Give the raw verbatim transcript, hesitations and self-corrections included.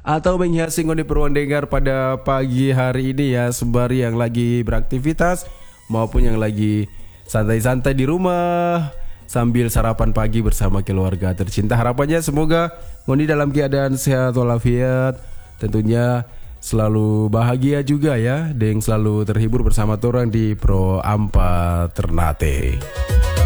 atau menghiasi ngoni perwandengar pada pagi hari ini ya, sembari yang lagi beraktivitas maupun yang lagi santai-santai di rumah sambil sarapan pagi bersama keluarga tercinta. Harapannya semoga ngoni dalam keadaan sehat walafiat, tentunya selalu bahagia juga ya, dan selalu terhibur bersama orang di Pro Ampa Ternate.